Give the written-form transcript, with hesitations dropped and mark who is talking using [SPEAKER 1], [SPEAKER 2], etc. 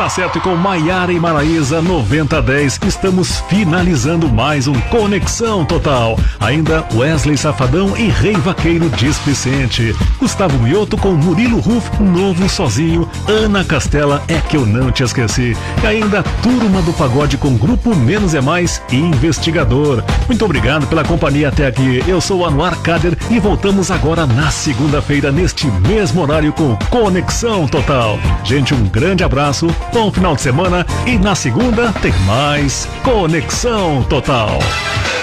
[SPEAKER 1] Tá certo, e com Maiara e Maraísa 9010 estamos finalizando mais um Conexão Total. Ainda Wesley Safadão e Rei Vaqueiro Displicente. Gustavo Mioto com Murilo Ruf, Novo Sozinho. Ana Castela, É Que Eu Não Te Esqueci. E ainda Turma do Pagode com Grupo Menos é Mais e Investigador. Muito obrigado pela companhia até aqui. Eu sou o Anuar Kader e voltamos agora na segunda-feira neste mesmo horário com Conexão Total. Gente, um grande abraço, bom final de semana e na segunda tem mais Conexão Total.